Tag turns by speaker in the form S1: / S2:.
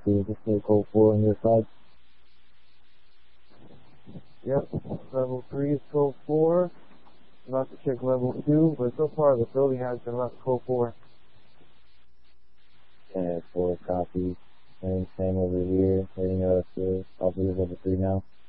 S1: 2, this is code 4 on your side.
S2: Yep, level 3 is code 4. I'm about to check level 2, but so far the building has been left code 4.
S1: 10-4, copy. And same over here, heading up to, I'll do level 3 now.